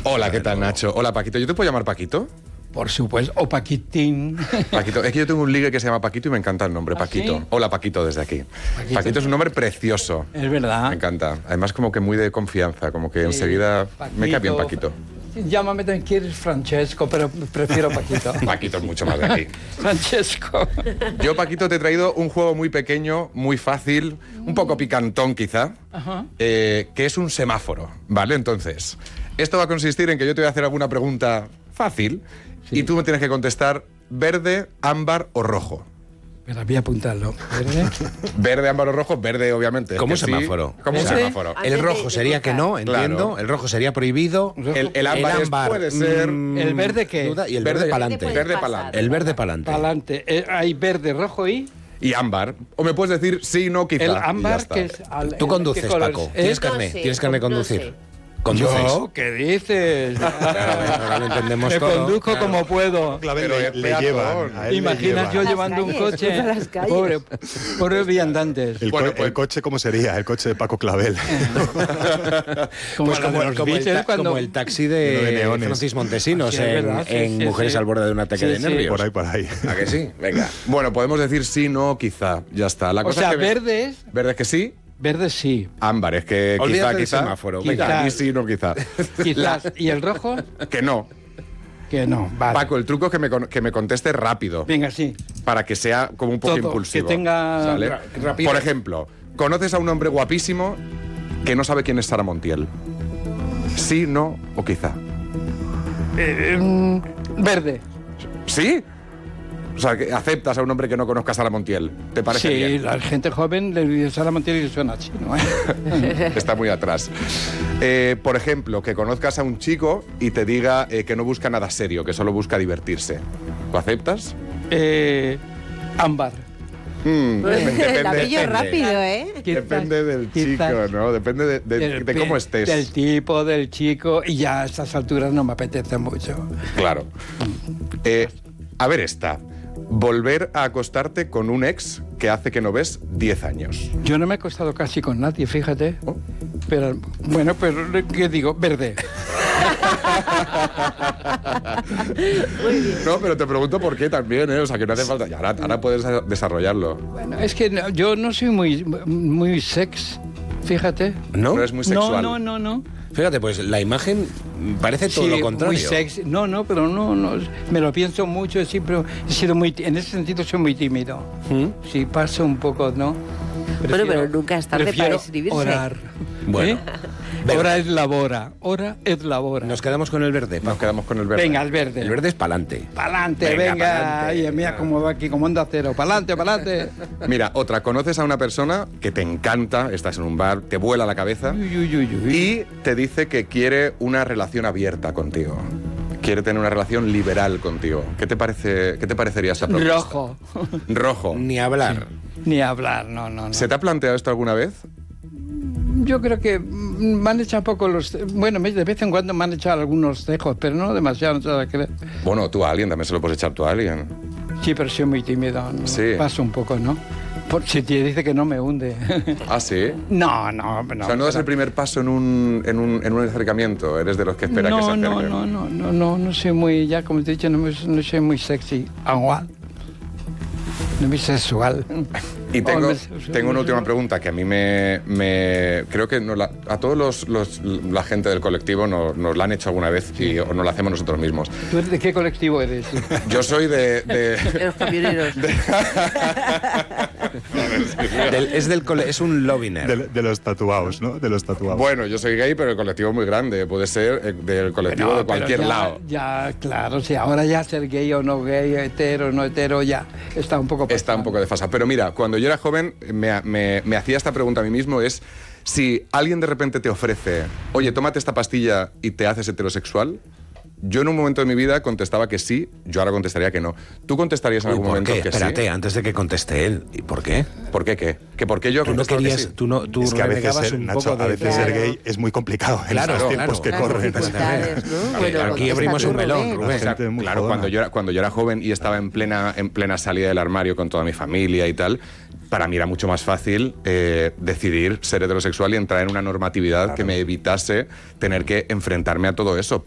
Hola, ¿qué tal, Nacho? Hola, Paquito. ¿Yo te puedo llamar Paquito? Por supuesto, o Paquitín. Paquito, es que yo tengo un ligue que se llama Paquito y me encanta el nombre, ¿Ah, Paquito. sí? Hola, Paquito, desde aquí. Paquito es un nombre precioso. Es verdad. Me encanta. Además, como que muy de confianza, como que enseguida me cae bien Paquito. Llámame también, quieres Francesco, pero prefiero Paquito. Paquito es mucho más de aquí. Francesco. Yo, Paquito, te he traído un juego muy pequeño, muy fácil, un poco picantón quizá, que es un semáforo, ¿vale? Entonces, esto va a consistir en que yo te voy a hacer alguna pregunta fácil y tú me tienes que contestar verde, ámbar o rojo. Pero voy a apuntarlo. ¿Verde? Verde, ámbar o rojo, verde obviamente. Como que semáforo. Sí, como un ¿Verde? semáforo. El rojo sería que no, entiendo. Claro. El rojo sería prohibido. El ámbar, puede ser... ¿El verde qué? duda, y el Verde verde pa'lante. Verde pa'lante. El verde pa'lante. Para adelante. Hay verde, rojo y... Y ámbar. O me puedes decir sí, no, quizá. El y ya ámbar, está. que es... Tú conduces, ¿qué color Paco. es? ¿Tienes No carné? sé, ¿Tienes carné de no conducir? sé. ¿Conduces? Yo, ¿qué dices? Ahora lo entendemos Me todo. conduzco como puedo. Clavel Pero le es peatón. llevan. A él le Imaginas yo llevan. llevando un calles, coche. cruza las calles. Pobres viandantes. Bueno, El coche, ¿cómo sería? El coche de Paco Clavel. Como Pues la de los Beatles cuando... como el taxi Lleno de de neones. Francis Montesinos Sí, es verdad, sí, en sí, Mujeres sí. al borde de un ataque Sí, de sí. nervios. Por ahí. ¿A que sí? Venga. Bueno, podemos decir sí, no, quizá. Ya está. La O cosa sea, es que verde es... Verde es que sí, Verde sí. ámbar es que Olvídate del quizá. semáforo, Venga, venga. y sí, no, quizá. Quizás. ¿Y el rojo? Que no. Que no. Vale. Paco, el truco es que me conteste rápido. Venga, sí. Para que sea como un poco Todo, impulsivo. que tenga ¿sale? rapidez. Por ejemplo, conoces a un hombre guapísimo que no sabe quién es Sara Montiel. Sí, no o quizá. Verde. ¿Sí? O sea, que aceptas a un hombre que no conozca a Sara Montiel. ¿Te parece Sí, bien? la gente joven le dice Sara Montiel y suena chino, ¿eh? Está muy atrás. Por ejemplo, que conozcas a un chico y te diga que no busca nada serio, que solo busca divertirse. ¿Lo aceptas? Ámbar. La pillo rápido, ¿eh? Depende del chico, ¿no? Depende de cómo estés. Del tipo, del chico. Y ya a estas alturas no me apetece mucho. Claro. A ver esta. Volver a acostarte con un ex que hace que no ves 10 años. Yo no me he acostado casi con nadie, fíjate. Oh. Pero, bueno, pero ¿qué digo? Verde. No, pero te pregunto por qué también, ¿eh? O sea, que no hace falta... Y ahora puedes desarrollarlo. Bueno, es que yo no soy muy sex, fíjate. ¿No? No es muy sexual. No. Fíjate, pues la imagen parece todo lo contrario. Muy sexy. No, pero no. Me lo pienso mucho, siempre he sido muy... En ese sentido soy muy tímido. Sí, paso un poco, ¿no? Bueno, pero nunca es tarde para prefiero escribirse. Orar. Bueno. Hora es labora. Hora es labora. Nos quedamos con el verde. Nos quedamos con el verde. Venga, el verde. El verde es pa'lante. Pa'lante, venga. pa'lante. Ay, mira cómo va aquí, como anda cero. Pa'lante. Mira, otra. Conoces a una persona que te encanta, estás en un bar, te vuela la cabeza Uy. y te dice que quiere una relación abierta contigo. Quiere tener una relación liberal contigo. ¿Qué te parecería esa propuesta? Rojo. Rojo. Ni hablar. Ni hablar, no. ¿Se te ha planteado esto alguna vez? Yo creo que me han echado poco los... Bueno, de vez en cuando me han echado algunos cejos, pero no demasiado, no se va a creer. Bueno, tú a alguien, también se lo puedes echar tú a alguien. Sí, pero soy muy tímido. ¿no? Sí. Paso un poco, ¿no? Si te dice que no me hunde. ¿Ah, sí? No. O sea, no das el primer paso en un acercamiento, eres de los que espera que se acerquen. No soy muy, ya como te he dicho, no soy muy sexy. Agual. No muy sexual. Y tengo una última pregunta que a mí creo que a todos la gente del colectivo nos la han hecho alguna vez y nos la hacemos nosotros mismos. ¿Tú de qué colectivo eres? Yo soy de De los camioneros. Es un lobiner. De los tatuados, ¿no? De los tatuados. Bueno, yo soy gay, pero el colectivo es muy grande. Puede ser del colectivo No, de cualquier pero lado. Ya, claro, sí. Ahora ya ser gay o no gay, hetero o no hetero, ya está un poco... Está un poco desfasado. Pero mira, cuando yo era joven me hacía esta pregunta a mí mismo, es si alguien de repente te ofrece, oye, tómate esta pastilla y te haces heterosexual, yo en un momento de mi vida contestaba que sí, yo ahora contestaría que no. ¿Tú contestarías en algún ¿Por momento qué? que Espérate, sí? antes de que conteste él. ¿Y por qué? ¿Por qué qué? ¿Que por qué yo Tú no contestaba que querías... sí? Tú Es que a veces, renegabas un Nacho, poco de... a veces Claro. ser gay es muy complicado en Claro, estos tiempos que claro. corren. Dificultades, ¿no? Aquí contesta abrimos tú, un melón, Rubén. Rubén. gente muy Claro, jodona. cuando yo era joven y estaba en plena salida del armario con toda mi familia y tal, para mí era mucho más fácil decidir ser heterosexual y entrar en una normatividad que me evitase tener que enfrentarme a todo eso.